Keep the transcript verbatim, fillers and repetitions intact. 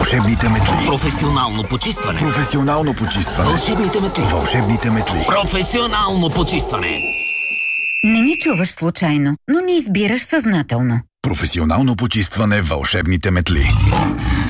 Вълшебните метли. Професионално почистване. Професионално почистване. Вълшебните метли. Вълшебните метли. Професионално почистване. Не ни чуваш случайно, но ни избираш съзнателно. Професионално почистване. Вълшебните метли.